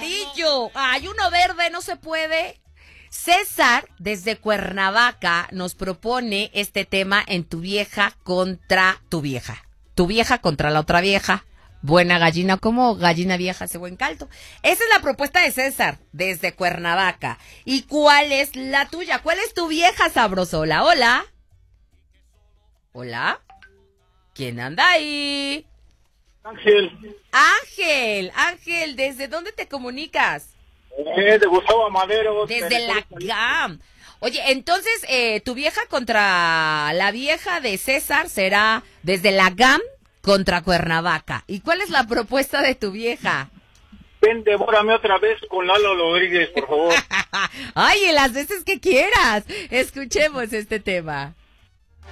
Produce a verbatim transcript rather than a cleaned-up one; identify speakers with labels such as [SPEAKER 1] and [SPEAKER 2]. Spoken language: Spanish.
[SPEAKER 1] amarillo. Ay, uno verde, no se puede. César, desde Cuernavaca, nos propone este tema en Tu vieja contra tu vieja. Tu vieja contra la otra vieja. Buena gallina como gallina vieja hace buen caldo. Esa es la propuesta de César, desde Cuernavaca. ¿Y cuál es la tuya? ¿Cuál es tu vieja sabrosola? Hola. Hola. ¿Quién anda ahí?
[SPEAKER 2] Ángel.
[SPEAKER 1] Ángel, Ángel, ¿desde dónde te comunicas?
[SPEAKER 2] Eh, de Gustavo Madero.
[SPEAKER 1] Desde la G A M. Oye, entonces, eh, tu vieja contra la vieja de César será desde la G A M contra Cuernavaca. ¿Y cuál es la propuesta de tu vieja?
[SPEAKER 2] Ven, devórame otra vez con Lalo Rodríguez, por favor.
[SPEAKER 1] Ay, en las veces que quieras. Escuchemos este tema.